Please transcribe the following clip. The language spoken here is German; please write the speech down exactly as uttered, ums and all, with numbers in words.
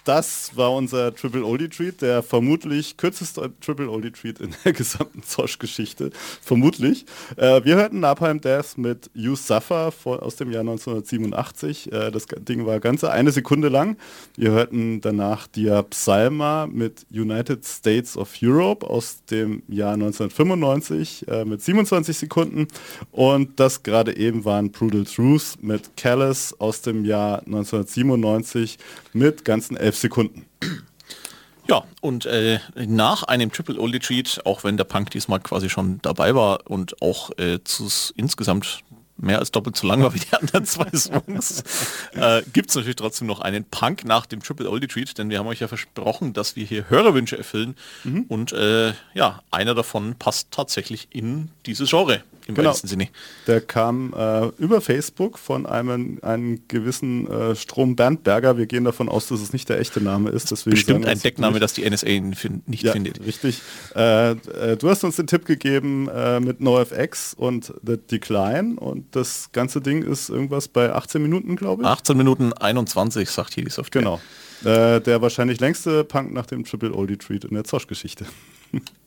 das war unser Triple Oldie Treat, der vermutlich kürzeste Triple Oldie Treat in der gesamten Zosch-Geschichte. Vermutlich. Äh, wir hörten Napalm Death mit You Suffer vor, aus dem Jahr neunzehnhundertsiebenundachtzig. Äh, das Ding war ganze eine Sekunde lang. Wir hörten danach Dia Psalma mit United States of Europe aus dem Jahr neunzehnhundertfünfundneunzig äh, mit siebenundzwanzig Sekunden. Und das gerade eben waren Brutal Truth mit Callous aus dem Jahr neunzehnhundertsiebenundneunzig mit ganzen elf Sekunden. Ja, und äh, nach einem Triple Oldie Treat, auch wenn der Punk diesmal quasi schon dabei war und auch äh, zu, insgesamt mehr als doppelt so lang war wie die anderen zwei Songs, äh, gibt es natürlich trotzdem noch einen Punk nach dem Triple Oldie Treat, denn wir haben euch ja versprochen, dass wir hier Hörerwünsche erfüllen mhm. und äh, ja, einer davon passt tatsächlich in dieses Genre. Im genau. weitesten Sinne. Der kam äh, über Facebook von einem, einem gewissen äh, Strom Berndberger. Wir gehen davon aus, dass es nicht der echte Name ist. Deswegen bestimmt ein Deckname, das die N S A nicht ja, findet. Richtig. Äh, äh, du hast uns den Tipp gegeben äh, mit NoFX und The Decline und das ganze Ding ist irgendwas bei achtzehn Minuten, glaube ich. achtzehn Minuten einundzwanzig, sagt hier die Software. Genau. Äh, der wahrscheinlich längste Punk nach dem Triple Oldie Treat in der Zosch-Geschichte.